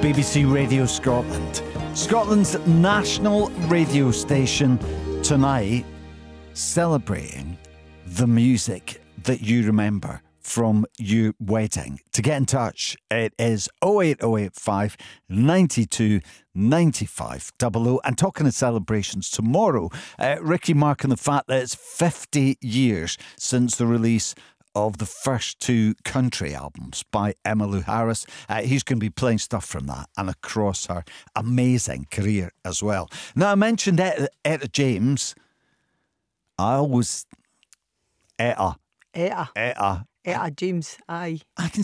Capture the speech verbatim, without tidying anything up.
B B C Radio Scotland, Scotland's national radio station, tonight celebrating the music that you remember from your wedding. To get in touch, it is oh eight oh eight five, nine two, nine five double oh. And talking of celebrations, tomorrow, uh, Ricky marking the fact that it's fifty years since the release of the first two country albums by Emmylou Harris. Uh, he's going to be playing stuff from that and across her amazing career as well. Now, I mentioned Etta, Etta James. I always... Etta. Etta. Etta. Etta James, aye. I can